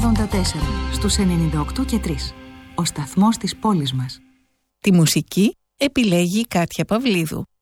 84 στους 98 και 3. Ο σταθμός της πόλης μας. Τη μουσική επιλέγει η Κάτια Παυλίδου.